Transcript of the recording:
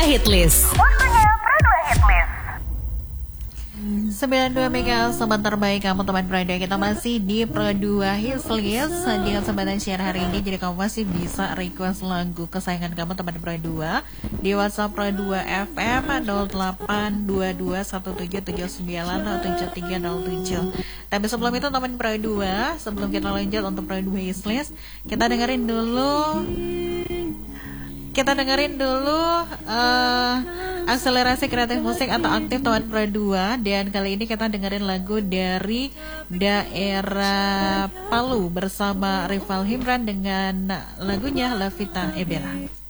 Hitlist. Waktunya Pro 2 Hitlist. 92 Mega sobat terbaik kamu teman Prada, kita masih di Pro 2 Hitlist di kesempatan share hari ini. Jadi kamu masih bisa request lagu kesayangan kamu teman Pro 2 di WhatsApp Pro 2 FM 082217797307. Tapi sebelum itu teman Pro 2, sebelum kita lanjut untuk Pro 2 Hitlist, kita dengerin dulu akselerasi kreatif musik atau aktif teman Pro 2. Dan kali ini kita dengerin lagu dari daerah Palu bersama Rival Himran dengan lagunya La Vita e Bella.